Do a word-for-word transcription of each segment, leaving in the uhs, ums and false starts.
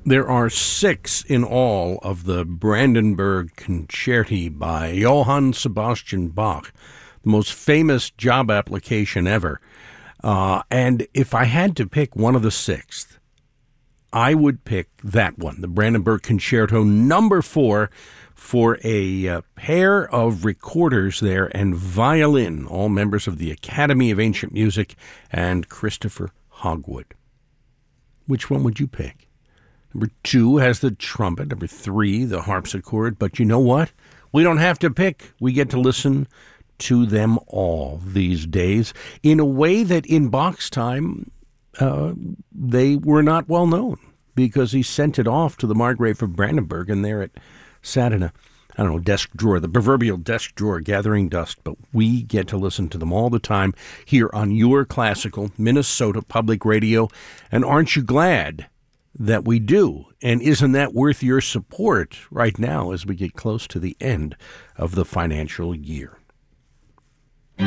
There are six in all of the Brandenburg Concerti by Johann Sebastian Bach, the most famous job application ever. Uh, and if I had to pick one of the six, I would pick that one, the Brandenburg Concerto number four, for a uh, pair of recorders there and violin, all members of the Academy of Ancient Music, and Christopher Hogwood. Which one would you pick? Number two has the trumpet. Number three, the harpsichord. But you know what? We don't have to pick. We get to listen to them all these days in a way that in Bach's time, uh, they were not well known because he sent it off to the Margrave of Brandenburg, and there it sat in a, I don't know, desk drawer, the proverbial desk drawer gathering dust. But we get to listen to them all the time here on your classical Minnesota Public Radio. And aren't you glad that we do? And isn't that worth your support right now as we get close to the end of the financial year? All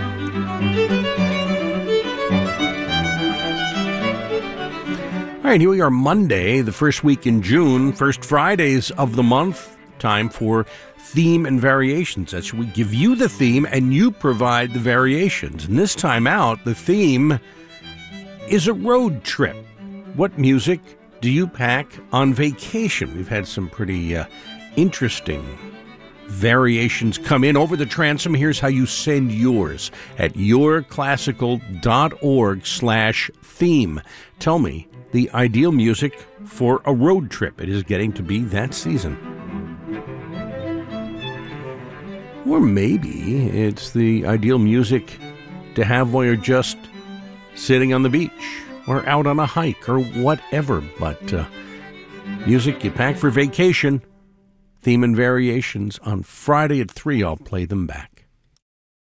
right, here we are, Monday, the first week in June, first Fridays of the month. Time for theme and variations. That's we give you the theme and you provide the variations. And this time out, the theme is a road trip. What music do you pack on vacation? We've had some pretty uh, interesting variations come in over the transom. Here's how you send yours at yourclassical.org slash theme. Tell me the ideal music for a road trip. It is getting to be that season. Or maybe it's the ideal music to have while you're just sitting on the beach or out on a hike or whatever. But uh, music you pack for vacation, theme and variations on Friday at three. I'll play them back.